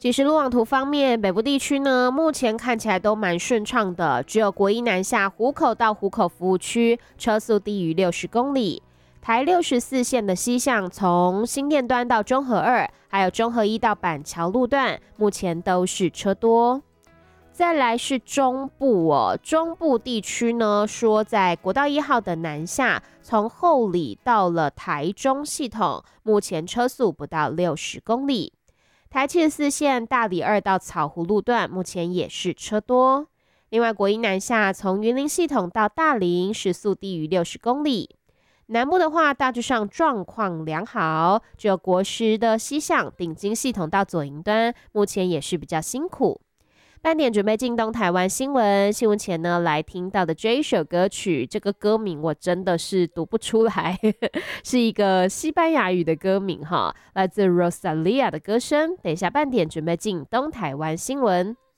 即时路网图方面，北部地区呢，目前看起来都蛮顺畅的，只有国一南下湖口到湖口服务区车速低于60公里。台64线的西向，从新店端到中和2，还有中和1到板桥路段，目前都是车多。再来是中部哦，中部地区呢，说在国道1号的南下，从后里到了台中系统，目前车速不到60公里。台74线大里2到草湖路段，目前也是车多。另外，国一南下从云林系统到大林，时速低于60公里。南部的话，大致上状况良好，只有国师的西向顶金系统到左营端，目前也是比较辛苦。半点准备进东台湾新闻，新闻前呢来听到的这一首歌曲，这个歌名我真的是读不出来，是一个西班牙语的歌名哈，来自 Rosalia 的歌声。等一下半点准备进东台湾新闻。